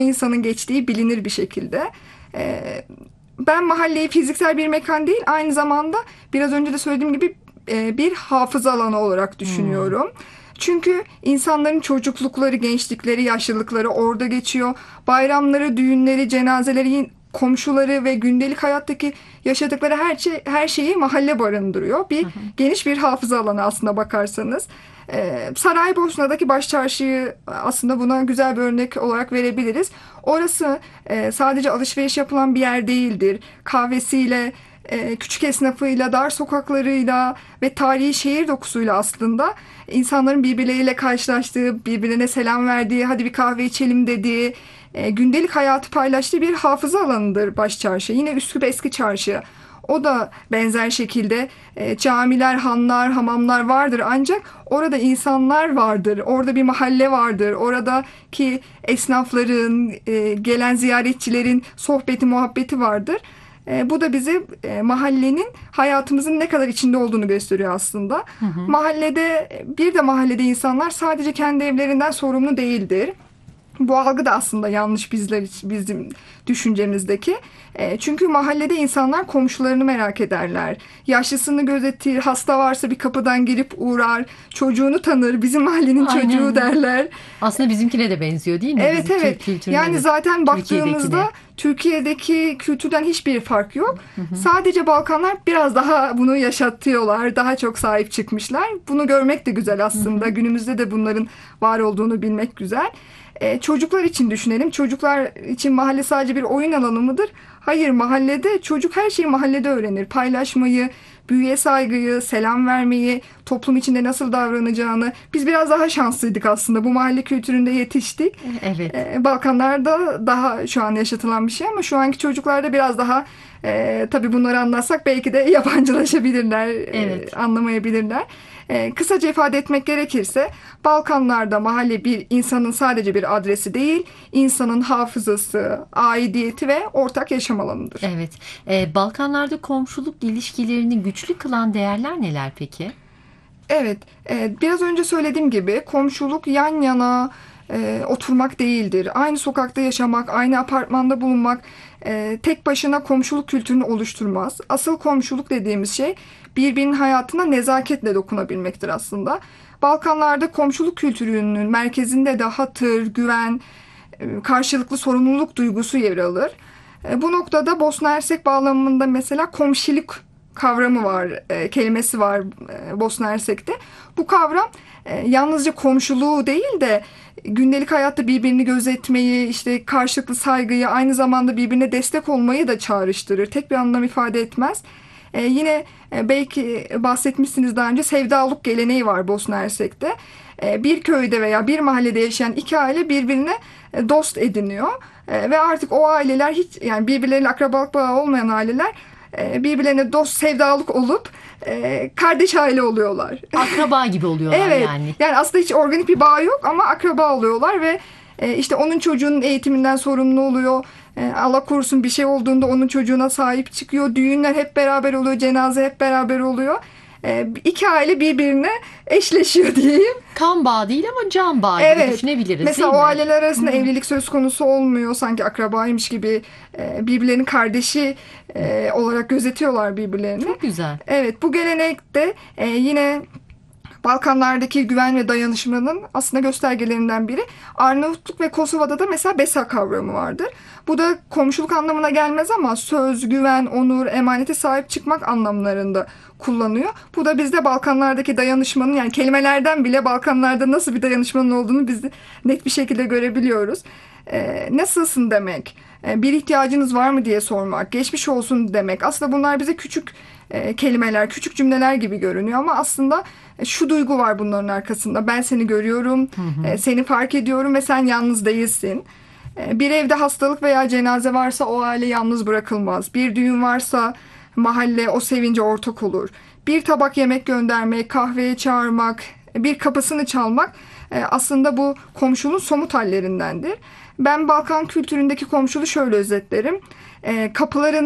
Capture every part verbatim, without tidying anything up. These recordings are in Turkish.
insanın geçtiği bilinir bir şekilde. E, Ben mahalleyi fiziksel bir mekan değil, aynı zamanda biraz önce de söylediğim gibi e, bir hafıza alanı olarak Hmm. düşünüyorum. Çünkü insanların çocuklukları, gençlikleri, yaşlılıkları orada geçiyor. Bayramları, düğünleri, cenazeleri, komşuları ve gündelik hayattaki yaşadıkları her şey, her şeyi mahalle barındırıyor. Bir geniş bir hafıza alanı aslında bakarsanız. Ee, Saraybosna'daki Başçarşı'yı aslında buna güzel bir örnek olarak verebiliriz. Orası e, sadece alışveriş yapılan bir yer değildir. Kahvesiyle, e, küçük esnafıyla, dar sokaklarıyla ve tarihi şehir dokusuyla aslında insanların birbirleriyle karşılaştığı, birbirine selam verdiği, hadi bir kahve içelim dediği, e, gündelik hayatı paylaştığı bir hafıza alanıdır Başçarşı. Yine Üsküp Eski Çarşı. O da benzer şekilde e, camiler, hanlar, hamamlar vardır ancak orada insanlar vardır. Orada bir mahalle vardır. Oradaki esnafların, e, gelen ziyaretçilerin sohbeti, muhabbeti vardır. E, bu da bize e, mahallenin hayatımızın ne kadar içinde olduğunu gösteriyor aslında. Hı hı. Mahallede, bir de mahallede insanlar sadece kendi evlerinden sorumlu değildir. Bu algı da aslında yanlış bizler için, bizim düşüncemizdeki. E, çünkü mahallede insanlar komşularını merak ederler. Yaşlısını gözetir, hasta varsa bir kapıdan girip uğrar, çocuğunu tanır, bizim mahallenin çocuğu Aynen. derler. Aslında bizimkine de benziyor değil mi? Evet, Bizim evet. Türk kültürüne Yani de, zaten Türkiye'dekine. baktığımızda Türkiye'deki kültürden hiçbir fark yok. Sadece Balkanlar biraz daha bunu yaşatıyorlar. Daha çok sahip çıkmışlar. Bunu görmek de güzel Hı aslında. hı. Günümüzde de bunların var olduğunu bilmek güzel. Ee, çocuklar için düşünelim. Çocuklar için mahalle sadece bir oyun alanı mıdır? Hayır, mahallede çocuk her şeyi mahallede öğrenir. Paylaşmayı, büyüye saygıyı, selam vermeyi, toplum içinde nasıl davranacağını. Biz biraz daha şanslıydık aslında. Bu mahalle kültüründe yetiştik. Evet. Ee, Balkanlarda daha şu an yaşatılan bir şey ama şu anki çocuklarda biraz daha e, tabii bunları anlatsak belki de yabancılaşabilirler, e, Evet. anlamayabilirler. E, kısaca ifade etmek gerekirse Balkanlarda mahalle bir insanın sadece bir adresi değil, insanın hafızası, aidiyeti ve ortak yaşam alanıdır. Evet. Ee, Balkanlarda komşuluk ilişkilerini güçlü kılan değerler neler peki? Evet, e, biraz önce söylediğim gibi komşuluk yan yana e, oturmak değildir. Aynı sokakta yaşamak, aynı apartmanda bulunmak e, tek başına komşuluk kültürünü oluşturmaz. Asıl komşuluk dediğimiz şey birbirinin hayatına nezaketle dokunabilmektir aslında. Balkanlarda komşuluk kültürünün merkezinde de hatır, güven, e, karşılıklı sorumluluk duygusu yer alır. E, Bu noktada Bosna Hersek bağlamında mesela komşilik kavramı var, e, kelimesi var e, Bosna Hersek'te. Bu kavram e, yalnızca komşuluğu değil de gündelik hayatta birbirini gözetmeyi, işte karşılıklı saygıyı, aynı zamanda birbirine destek olmayı da çağrıştırır. Tek bir anlam ifade etmez. E, yine e, belki bahsetmişsiniz daha önce sevdalılık geleneği var Bosna Hersek'te. E, bir köyde veya bir mahallede yaşayan iki aile birbirine e, dost ediniyor. E, ve artık o aileler hiç yani birbirleriyle akrabalık bağı olmayan aileler e, birbirlerine dost sevdalık olup e, kardeş aile oluyorlar. Akraba gibi oluyorlar Evet, yani. yani aslında hiç organik bir bağ yok ama akraba oluyorlar ve e, işte onun çocuğunun eğitiminden sorumlu oluyor. E, Allah korusun bir şey olduğunda onun çocuğuna sahip çıkıyor. Düğünler hep beraber oluyor, cenaze hep beraber oluyor. E, iki aile birbirine eşleşiyor diyeyim. Kan bağı değil ama can bağı gibi Evet. düşünebiliriz Mesela değil o mi? aileler Hı arasında hı. evlilik söz konusu olmuyor. Sanki akrabaymış gibi e, birbirlerinin kardeşi e, olarak gözetiyorlar birbirlerini. Çok güzel. Evet, bu gelenekte e, yine Balkanlardaki güven ve dayanışmanın aslında göstergelerinden biri. Arnavutluk ve Kosova'da da mesela BESA kavramı vardır. Bu da komşuluk anlamına gelmez ama söz, güven, onur, emanete sahip çıkmak anlamlarında kullanıyor. Bu da bizde Balkanlardaki dayanışmanın, yani kelimelerden bile Balkanlarda nasıl bir dayanışmanın olduğunu biz de net bir şekilde görebiliyoruz. Ee, nasılsın demek, e, bir ihtiyacınız var mı diye sormak, geçmiş olsun demek. Aslında bunlar bize küçük e, kelimeler, küçük cümleler gibi görünüyor ama aslında e, şu duygu var bunların arkasında. Ben seni görüyorum, Hı hı. e, seni fark ediyorum ve sen yalnız değilsin. E, Bir evde hastalık veya cenaze varsa o aile yalnız bırakılmaz. Bir düğün varsa mahalle o sevince ortak olur. Bir tabak yemek göndermek, kahveye çağırmak, bir kapısını çalmak e, aslında bu komşuluğun somut hallerindendir. Ben Balkan kültüründeki komşuluğu şöyle özetlerim. E, kapıların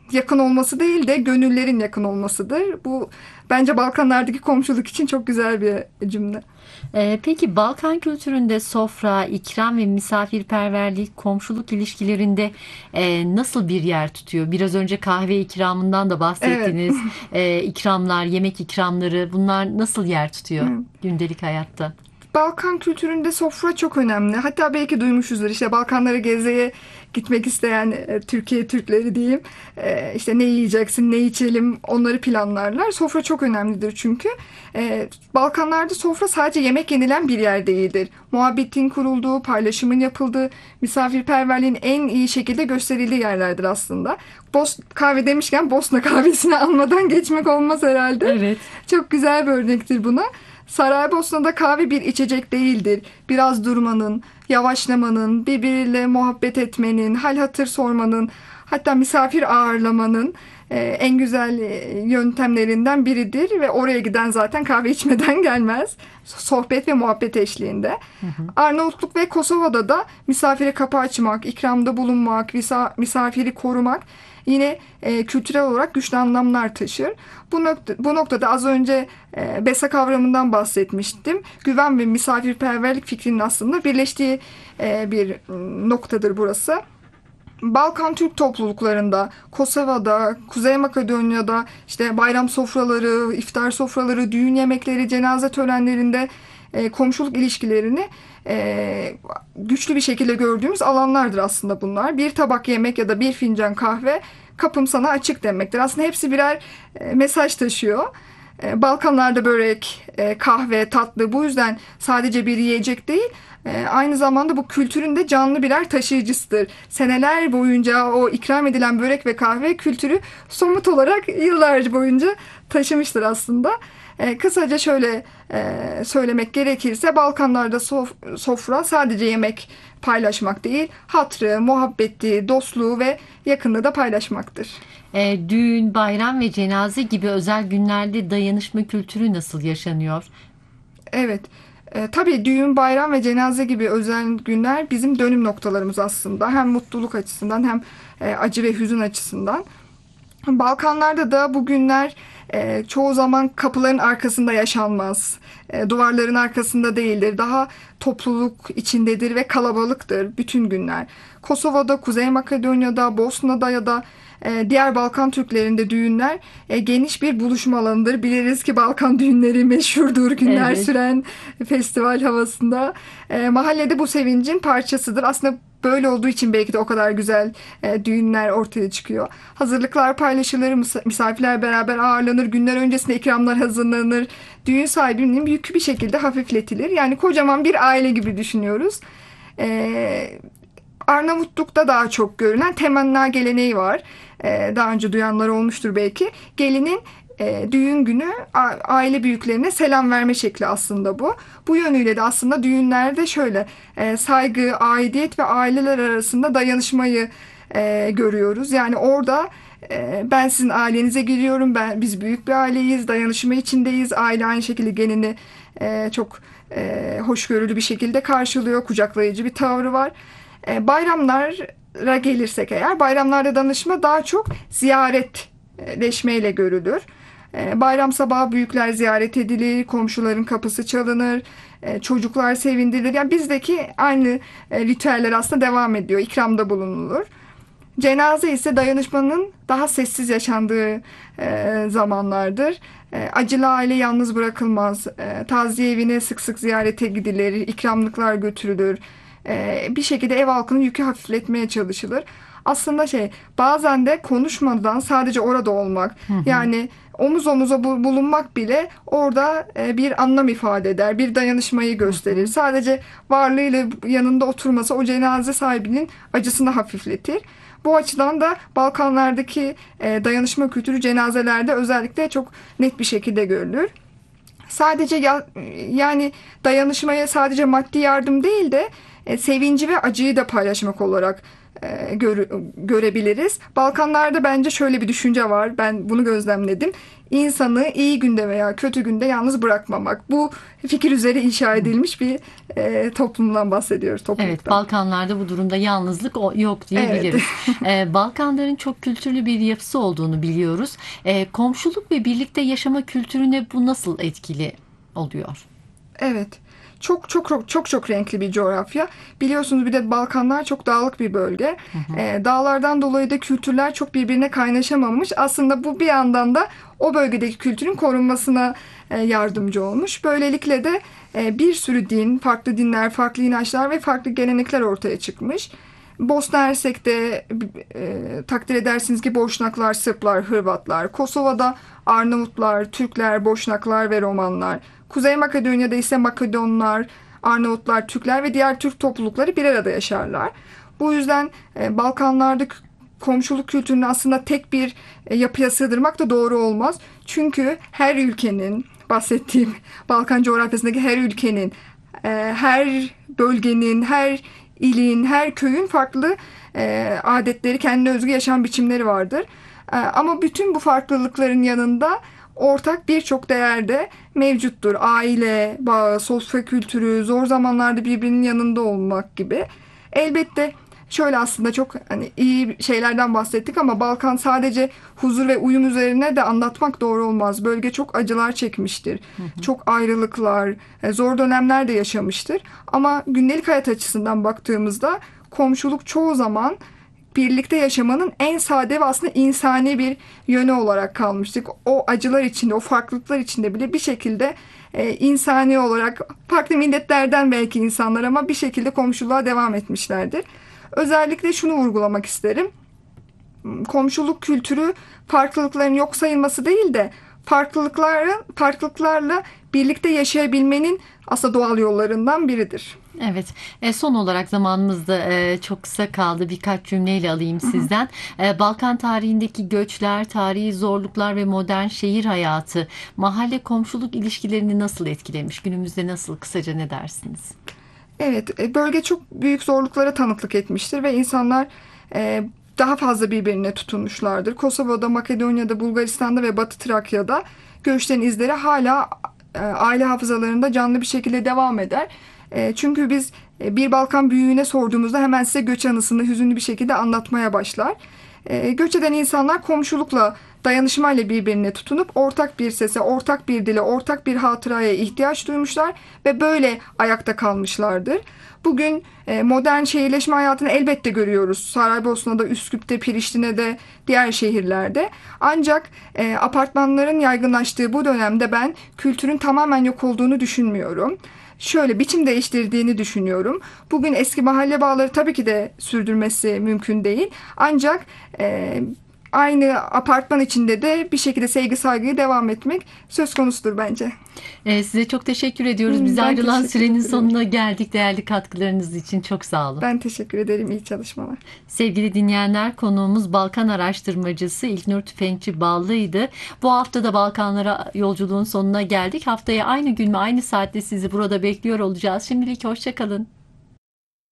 yakın olması değil de gönüllerin yakın olmasıdır. Bu bence Balkanlardaki komşuluk için çok güzel bir cümle. Ee, peki Balkan kültüründe sofra, ikram ve misafirperverlik, komşuluk ilişkilerinde e, nasıl bir yer tutuyor? Biraz önce kahve ikramından da Evet. bahsettiniz. Ee, ikramlar, yemek ikramları bunlar nasıl yer tutuyor gündelik hayatta? Balkan kültüründe sofra çok önemli. Hatta belki duymuşuzdur, işte Balkanlara gezeye gitmek isteyen e, Türkiye Türkleri diyeyim. E, işte ne yiyeceksin, ne içelim, onları planlarlar. Sofra çok önemlidir çünkü. E, Balkanlarda sofra sadece yemek yenilen bir yer değildir. Muhabbetin kurulduğu, paylaşımın yapıldığı, misafirperverliğin en iyi şekilde gösterildiği yerlerdir aslında. Bos kahve demişken Bosna kahvesini almadan geçmek olmaz herhalde. Evet. Çok güzel bir örnektir buna. Saraybosna'da kahve bir içecek değildir. Biraz durmanın, yavaşlamanın, birbiriyle muhabbet etmenin, hal hatır sormanın, hatta misafir ağırlamanın e, en güzel e, yöntemlerinden biridir ve oraya giden zaten kahve içmeden gelmez. Sohbet ve muhabbet eşliğinde. Arnavutluk ve Kosova'da da misafire kapı açmak, ikramda bulunmak, misa- misafiri korumak yine e, kültürel olarak güçlü anlamlar taşır. Bu, nokta, bu noktada az önce e, BESA kavramından bahsetmiştim. Güven ve misafirperverlik fikrinin aslında birleştiği e, bir noktadır burası. Balkan Türk topluluklarında, Kosova'da, Kuzey Makedonya'da işte bayram sofraları, iftar sofraları, düğün yemekleri, cenaze törenlerinde e, komşuluk ilişkilerini e, güçlü bir şekilde gördüğümüz alanlardır aslında bunlar. Bir tabak yemek ya da bir fincan kahve, kapım sana açık demektir. Aslında hepsi birer e, mesaj taşıyor. E, Balkanlarda börek, e, kahve, tatlı, bu yüzden sadece bir yiyecek değil, e, aynı zamanda bu kültürün de canlı birer taşıyıcısıdır. Seneler boyunca o ikram edilen börek ve kahve kültürü somut olarak yıllar boyunca taşımıştır aslında. E, kısaca şöyle e, söylemek gerekirse Balkanlarda sof- sofra sadece yemek paylaşmak değil, hatrı, muhabbeti, dostluğu ve yakınlığı da paylaşmaktır. Ee, düğün, bayram ve cenaze gibi özel günlerde dayanışma kültürü nasıl yaşanıyor? Evet. E, tabii düğün, bayram ve cenaze gibi özel günler bizim dönüm noktalarımız aslında. Hem mutluluk açısından hem e, acı ve hüzün açısından. Balkanlarda da bu günler e, çoğu zaman kapıların arkasında yaşanmaz. E, duvarların arkasında değildir. Daha topluluk içindedir ve kalabalıktır bütün günler. Kosova'da, Kuzey Makedonya'da, Bosna'da ya da e, diğer Balkan Türklerinde düğünler e, geniş bir buluşma alanıdır. Biliriz ki Balkan düğünleri meşhurdur, günler Evet. süren festival havasında. E, mahallede bu sevincin parçasıdır. Aslında böyle olduğu için belki de o kadar güzel e, düğünler ortaya çıkıyor. Hazırlıklar paylaşılır, mis- misafirler beraber ağırlanır, günler öncesinde ikramlar hazırlanır. Düğün sahibinin yükü bir şekilde hafifletilir. Yani kocaman bir aile gibi düşünüyoruz. E, Arnavutluk'ta daha çok görülen temenna geleneği var. E, daha önce duyanlar olmuştur belki. Gelinin e, düğün günü a- aile büyüklerine selam verme şekli aslında bu. Bu yönüyle de aslında düğünlerde şöyle e, saygı, aidiyet ve aileler arasında dayanışmayı e, görüyoruz. Yani orada e, ben sizin ailenize giriyorum, ben biz büyük bir aileyiz, dayanışma içindeyiz. Aile aynı şekilde gelini e, çok e, hoşgörülü bir şekilde karşılıyor, kucaklayıcı bir tavrı var. E, bayramlara gelirsek eğer, bayramlarda danışma daha çok ziyaretleşmeyle görülür. E, bayram sabahı büyükler ziyaret edilir, komşuların kapısı çalınır, e, çocuklar sevindirilir. Yani bizdeki aynı e, ritüeller aslında devam ediyor, ikramda bulunulur. Cenaze ise dayanışmanın daha sessiz yaşandığı e, zamanlardır. E, acılı aile yalnız bırakılmaz. E, taziye evine sık sık ziyarete gidilir, ikramlıklar götürülür. E, bir şekilde ev halkının yükü hafifletmeye çalışılır. Aslında şey, bazen de konuşmadan sadece orada olmak, yani omuz omuza bu- bulunmak bile orada e, bir anlam ifade eder, bir dayanışmayı gösterir. Sadece varlığıyla yanında oturması o cenaze sahibinin acısını hafifletir. Bu açıdan da Balkanlardaki e, dayanışma kültürü cenazelerde özellikle çok net bir şekilde görülür. Sadece ya, yani dayanışmaya sadece maddi yardım değil de e, sevinci ve acıyı da paylaşmak olarak e, gör- görebiliriz. Balkanlarda bence şöyle bir düşünce var. Ben bunu gözlemledim. İnsanı iyi günde veya kötü günde yalnız bırakmamak. Bu fikir üzere inşa edilmiş bir e, toplumdan bahsediyoruz, Evet, topluluktan. Balkanlarda bu durumda yalnızlık o- yok Evet. diyebiliriz. Ee, Balkanların çok kültürlü bir yapısı olduğunu biliyoruz. Ee, komşuluk ve birlikte yaşama kültürüne bu nasıl etkili oluyor? Evet. Çok çok çok çok çok renkli bir coğrafya. Biliyorsunuz bir de Balkanlar çok dağlık bir bölge. Ee, dağlardan dolayı da kültürler çok birbirine kaynaşamamış. Aslında bu bir yandan da o bölgedeki kültürün korunmasına e, yardımcı olmuş. Böylelikle de e, bir sürü din, farklı dinler, farklı inançlar ve farklı gelenekler ortaya çıkmış. Bosna Hersek'te e, takdir edersiniz ki Boşnaklar, Sırplar, Hırvatlar. Kosova'da Arnavutlar, Türkler, Boşnaklar ve Romanlar. Kuzey Makedonya'da ise Makedonlar, Arnavutlar, Türkler ve diğer Türk toplulukları bir arada yaşarlar. Bu yüzden e, Balkanlarda k- komşuluk kültürünü aslında tek bir e, yapıya sığdırmak da doğru olmaz. Çünkü her ülkenin, bahsettiğim Balkan coğrafyasındaki her ülkenin, e, her bölgenin, her ilin, her köyün farklı e, adetleri, kendine özgü yaşam biçimleri vardır. E, ama bütün bu farklılıkların yanında ortak birçok değer de mevcuttur. Aile, bağı, sofra kültürü, zor zamanlarda birbirinin yanında olmak gibi. Elbette şöyle aslında çok hani iyi şeylerden bahsettik ama Balkan sadece huzur ve uyum üzerine de anlatmak doğru olmaz. Bölge çok acılar çekmiştir. Çok ayrılıklar, e, zor dönemler de yaşamıştır. Ama gündelik hayat açısından baktığımızda komşuluk çoğu zaman birlikte yaşamanın en sade ve aslında insani bir yönü olarak kalmıştık. O acılar içinde, o farklılıklar içinde bile bir şekilde e, insani olarak farklı milletlerden belki insanlar ama bir şekilde komşuluğa devam etmişlerdir. Özellikle şunu vurgulamak isterim. Komşuluk kültürü farklılıkların yok sayılması değil de farklılıkların farklılıklarla birlikte yaşayabilmenin aslında doğal yollarından biridir. Evet, e, son olarak zamanımızda e, çok kısa kaldı. Birkaç cümleyle alayım sizden. E, Balkan tarihindeki göçler, tarihi zorluklar ve modern şehir hayatı mahalle komşuluk ilişkilerini nasıl etkilemiş? Günümüzde nasıl? Kısaca ne dersiniz? Evet, e, bölge çok büyük zorluklara tanıklık etmiştir ve insanlar e, daha fazla birbirine tutunmuşlardır. Kosova'da, Makedonya'da, Bulgaristan'da ve Batı Trakya'da göçlerin izleri hala e, aile hafızalarında canlı bir şekilde devam eder. E, çünkü biz e, bir Balkan büyüğüne sorduğumuzda hemen size göç anısını hüzünlü bir şekilde anlatmaya başlar. E, göç eden insanlar komşulukla, dayanışmayla birbirine tutunup ortak bir sese, ortak bir dile, ortak bir hatıraya ihtiyaç duymuşlar ve böyle ayakta kalmışlardır. Bugün e, modern şehirleşme hayatını elbette görüyoruz. Saraybosna'da, Üsküp'te, Priştine'de, diğer şehirlerde. Ancak e, apartmanların yaygınlaştığı bu dönemde ben kültürün tamamen yok olduğunu düşünmüyorum. Şöyle biçim değiştirdiğini düşünüyorum. Bugün eski mahalle bağları tabii ki de sürdürmesi mümkün değil. Ancak e, aynı apartman içinde de bir şekilde sevgi saygıyı devam etmek söz konusudur bence. E, size çok teşekkür ediyoruz. Hmm, Bize ben ayrılan teşekkür sürenin ederim. sonuna geldik. Değerli katkılarınız için çok sağ olun. Ben teşekkür ederim. İyi çalışmalar. Sevgili dinleyenler, konuğumuz Balkan araştırmacısı İlknur Tüfekçi Ballı'ydı. Bu hafta da Balkanlara yolculuğun sonuna geldik. Haftaya aynı gün ve aynı saatte sizi burada bekliyor olacağız. Şimdilik hoşça kalın.